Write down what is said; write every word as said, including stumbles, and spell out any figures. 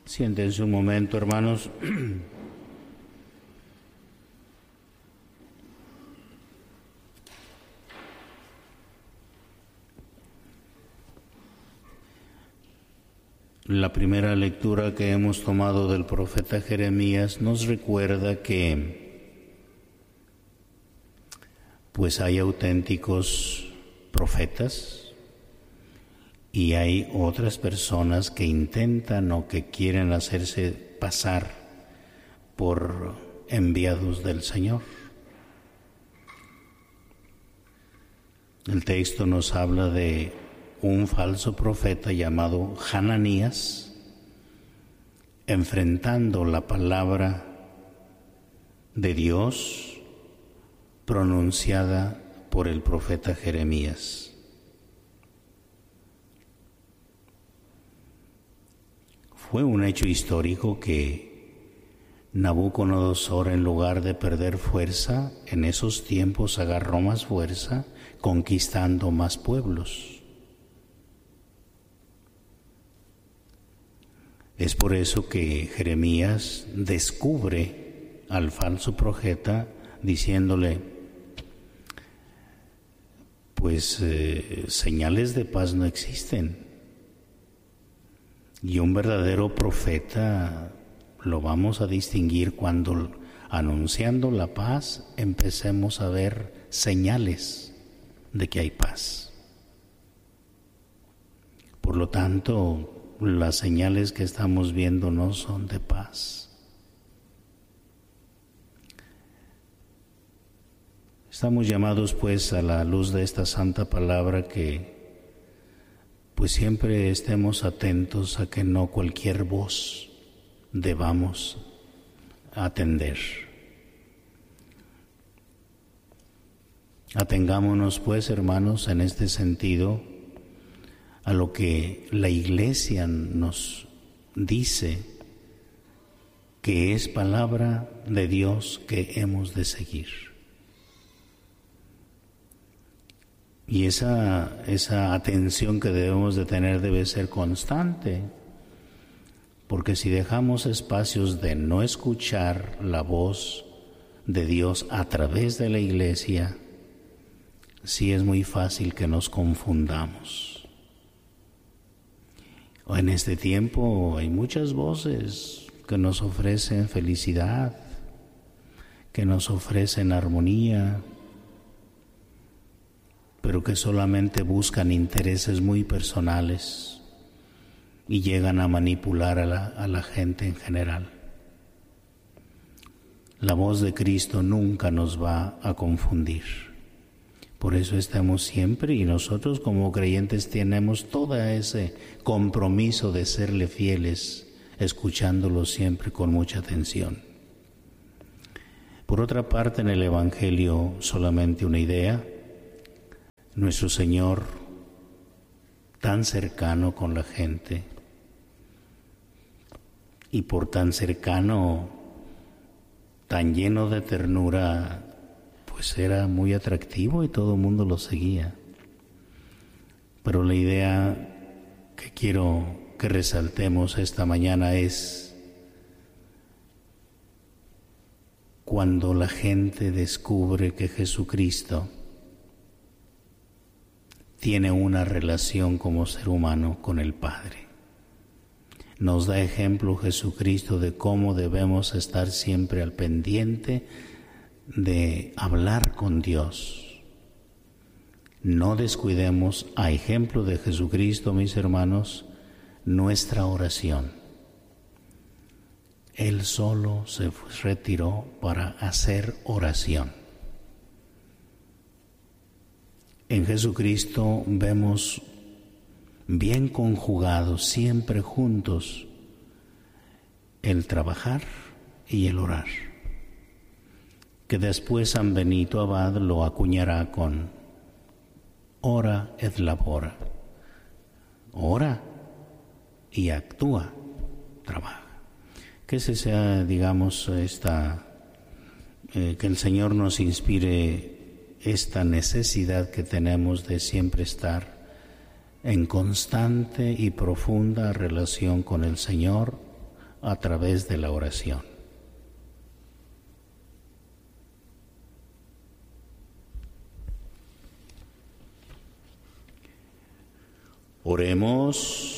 Siéntense un momento, hermanos. La primera lectura que hemos tomado del profeta Jeremías nos recuerda que pues hay auténticos profetas y hay otras personas que intentan o que quieren hacerse pasar por enviados del Señor. El texto nos habla de un falso profeta llamado Hananías, enfrentando la palabra de Dios pronunciada por el profeta Jeremías. Fue un hecho histórico que Nabucodonosor, en lugar de perder fuerza, en esos tiempos agarró más fuerza, conquistando más pueblos. Es por eso que Jeremías descubre al falso profeta diciéndole, pues eh, señales de paz no existen. Y un verdadero profeta lo vamos a distinguir cuando, anunciando la paz, empecemos a ver señales de que hay paz. Por lo tanto, las señales que estamos viendo no son de paz. Estamos llamados pues a la luz de esta santa palabra que pues siempre estemos atentos a que no cualquier voz debamos atender. Atengámonos pues, hermanos, en este sentido a lo que la Iglesia nos dice que es palabra de Dios que hemos de seguir. Y esa, esa atención que debemos de tener debe ser constante, porque si dejamos espacios de no escuchar la voz de Dios a través de la Iglesia, sí es muy fácil que nos confundamos. En este tiempo hay muchas voces que nos ofrecen felicidad, que nos ofrecen armonía, pero que solamente buscan intereses muy personales y llegan a manipular a la, a la gente en general. La voz de Cristo nunca nos va a confundir. Por eso estamos siempre, y nosotros como creyentes tenemos todo ese compromiso de serle fieles, escuchándolo siempre con mucha atención. Por otra parte, en el Evangelio, solamente una idea: nuestro Señor, tan cercano con la gente, y por tan cercano, tan lleno de ternura, pues era muy atractivo y todo el mundo lo seguía. Pero la idea que quiero que resaltemos esta mañana es cuando la gente descubre que Jesucristo tiene una relación como ser humano con el Padre. Nos da ejemplo Jesucristo de cómo debemos estar siempre al pendiente de hablar con Dios. No descuidemos, a ejemplo de Jesucristo, mis hermanos, nuestra oración. Él solo se retiró para hacer oración. En Jesucristo vemos bien conjugados, siempre juntos, el trabajar y el orar, que después San Benito Abad lo acuñará con ora et labora. Ora y actúa, trabaja. Que ese sea, digamos, esta, eh, que el Señor nos inspire esta necesidad que tenemos de siempre estar en constante y profunda relación con el Señor, a través de la oración. Oremos.